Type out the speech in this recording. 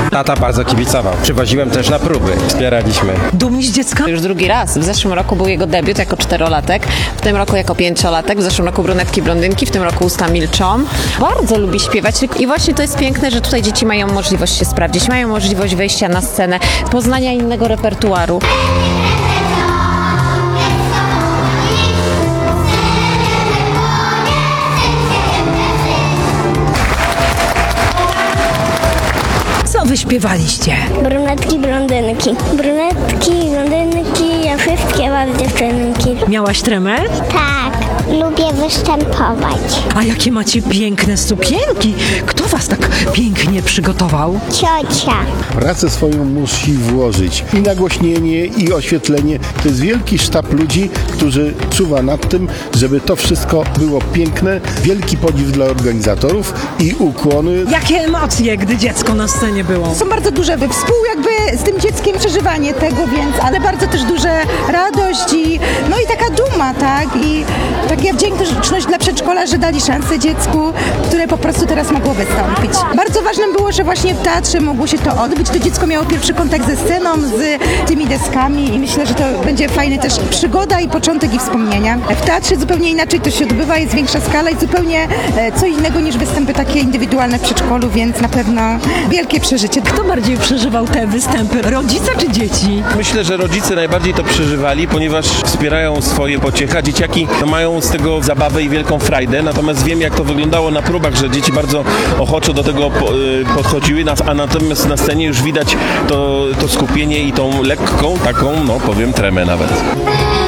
Tata bardzo kibicował. Przywoziłem też na próby. Wspieraliśmy. Dumni z dziecka? Już drugi raz. W zeszłym roku był jego debiut jako 4-latek, w tym roku jako 5-latek, w zeszłym roku brunetki, blondynki, w tym roku usta milczą. Bardzo lubi śpiewać i właśnie to jest piękne, że tutaj dzieci mają możliwość się sprawdzić, mają możliwość wejścia na scenę, poznania innego repertuaru. Co wy śpiewaliście? Brunetki, blondynki. Brunetki, blondynki, ja wszystkie mam dziewczynki. Miałaś tremę? Tak, lubię występować. A jakie macie piękne sukienki! Kto was tak pięknie przygotował? Ciocia. Pracę swoją musi włożyć i nagłośnienie, i oświetlenie. To jest wielki sztab ludzi, którzy czuwa nad tym, żeby to wszystko było piękne. Wielki podziw dla organizatorów i ukłony. Jakie emocje, gdy dziecko na scenie było? Są bardzo duże z tym dzieckiem przeżywanie tego, ale bardzo też duże radość i taka duma, tak? I taka wdzięczność dla przedszkola, że dali szansę dziecku, które po prostu teraz mogło wystąpić. Bardzo ważne było, że właśnie w teatrze mogło się to odbyć. To dziecko miało pierwszy kontakt ze sceną, z tymi deskami i myślę, że to będzie fajny też przygoda i początek i wspomnienia. W teatrze zupełnie inaczej to się odbywa, jest większa skala i zupełnie co innego niż występy takie indywidualne w przedszkolu, więc na pewno wielkie przeżycie. Kto bardziej przeżywał te występy? Rodzice czy dzieci? Myślę, że rodzice najbardziej to przeżywali, ponieważ wspierają swoje pociechy, a dzieciaki mają z tego zabawę i wielką frajdę, natomiast wiem, jak to wyglądało na próbach, że dzieci bardzo ochoczo do tego podchodziły, a natomiast na scenie już widać to skupienie i tą lekką, taką, powiem, tremę nawet.